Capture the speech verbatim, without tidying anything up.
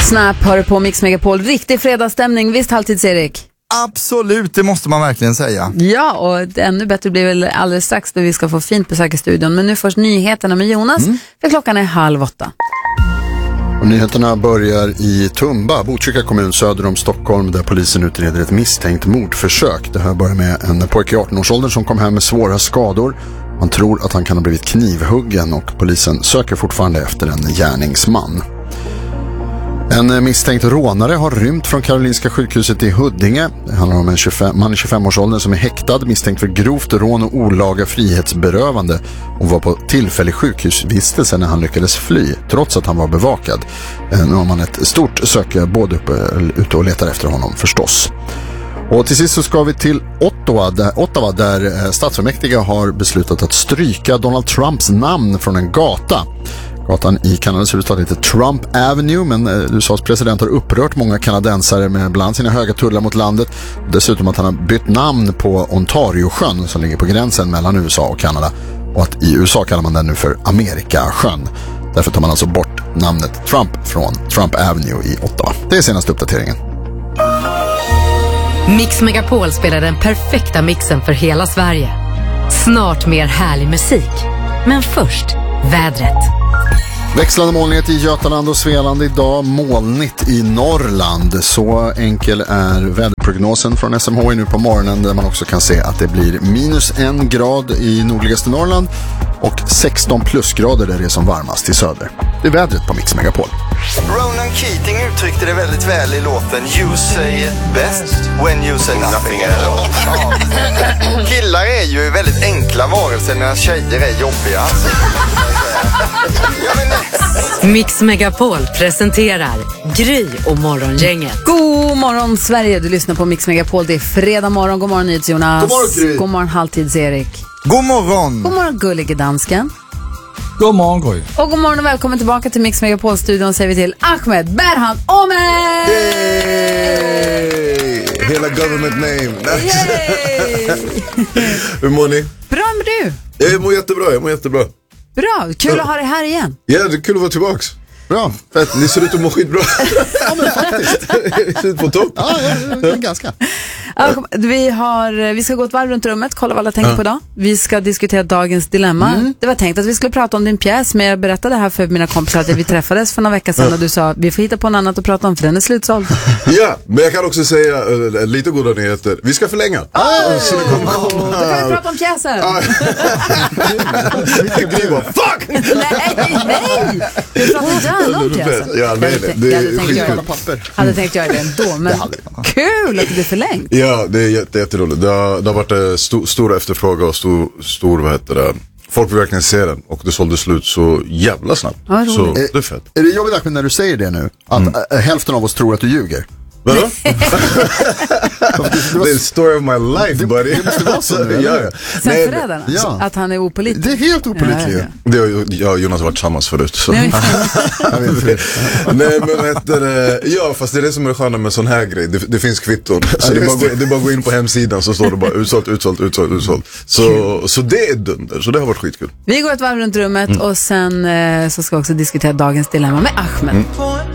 Snap hör på Mix Megapol. Riktig fredagsstämning, visst Halvtids-Erik? Absolut, det måste man verkligen säga. Ja, och ännu bättre blir väl alldeles strax då vi ska få fint besök i studion. Men nu först nyheterna med Jonas, mm. för klockan är halv åtta. Och nyheterna börjar i Tumba, Botkyrka kommun söder om Stockholm, där polisen utreder ett misstänkt mordförsök. Det här börjar med en pojke i arton-årsåldern som kom hem med svåra skador. Man tror att han kan ha blivit knivhuggen och polisen söker fortfarande efter en gärningsman. En misstänkt rånare har rymt från Karolinska sjukhuset i Huddinge. Det handlar om en tjugofem, man i tjugofem-årsåldern som är häktad, misstänkt för grovt rån och olaga frihetsberövande och var på tillfällig sjukhusvistelse när han lyckades fly, trots att han var bevakad. Nu har man ett stort sökbåd uppe, ute och letar efter honom förstås. Och till sist så ska vi till Ottawa där, Ottawa, där stadsfullmäktige har beslutat att stryka Donald Trumps namn från en gata. Gatan i Kanadas huvudstad heter Trump Avenue, men U S A:s president har upprört många kanadensare med bland sina höga tullar mot landet. Dessutom att han har bytt namn på Ontariosjön som ligger på gränsen mellan U S A och Kanada, och att i U S A kallar man den nu för Amerikasjön. Därför tar man alltså bort namnet Trump från Trump Avenue i Ottawa. Det är senaste uppdateringen. Mix Megapol spelar den perfekta mixen för hela Sverige. Snart mer härlig musik. Men först, vädret. Växlande molnighet i Götaland och Svealand idag, molnigt i Norrland. Så enkel är väderprognosen från S M H I nu på morgonen, där man också kan se att det blir minus en grad i nordligaste Norrland och sexton plusgrader där det är som varmast i söder. Det är vädret på Mix Megapol. Ronan Keating uttryckte det väldigt väl i låten You say it best when you say nothing at all. Killar är ju väldigt enkla varelser medan tjejer är jobbiga. Mix Megapol presenterar Gry och Morgongänget. God morgon Sverige, du lyssnar på Mix Megapol. Det är fredag morgon, god morgon Nyhets Jonas. God morgon Gry. God morgon Halvtids-Erik. God morgon. God morgon gullige dansken. God morgon Gry. Och god morgon och välkommen tillbaka till Mix Megapol-studion, säger vi till Ahmed Berhan Omer. Yay! Hela government name. Nice. Hur mår ni? Bra med du? Jag mår jättebra, jag mår jättebra. Bra, kul att ha dig här igen. Ja, det är kul att vara tillbaks. Bra. Fett, ni ser ut att må skitbra. Ja, men faktiskt. Ni ser ut på topp. Ja, ja, ja, ganska. Ja, vi, har, vi ska gå ett varv runt rummet, kolla vad alla tänker ja. på idag. Vi ska diskutera dagens dilemma. Mm. Det var tänkt att vi skulle prata om din pjäs, men jag berättade här för mina kompisar att vi träffades för några veckor sedan, ja. och du sa vi får hitta på något annat att prata om för den är slutsåld. Ja, men jag kan också säga uh, lite goda nyheter. Vi ska förlänga. Oh! Så det kommer komma. Då kan vi prata om pjäsen. Gry bara, fuck! Nej, nej! Vi pratar gärna om pjäsen. Ja, nej, nej. Det är skitbra. Hade tänkt göra det ändå, men kul att det blir förlängt. Ja, det är jätte, jätteroligt. Det har, det har varit en stor, stor efterfråga och stor, stor, vad heter det? Folk vill verkligen se den och det sålde slut så jävla snabbt. Ja, så det är fett. Är det jobbigt när du säger det nu? Att mm. äh, hälften av oss tror att du ljuger? Vadå? Det är en story of my life, buddy. Det måste vara så nu, ja, ja. Sen förrädarna, ja. Att han är opålitlig. Det är helt opålitlig. Ja, ja, ja. Det har jag och Jonas varit tillsammans förut. Så. Nej, men vad heter det? Ja, fast det är det som är sköna med sån här grej. Det, det finns kvitton. Så det är, bara, det är bara att gå in på hemsidan så står det bara utsålt, utsålt, utsålt, utsålt. Så, så det är dunder. Så det har varit skitkul. Vi går ett varv runt rummet mm. och sen eh, så ska vi också diskutera dagens dilemma med Ahmed. Mm.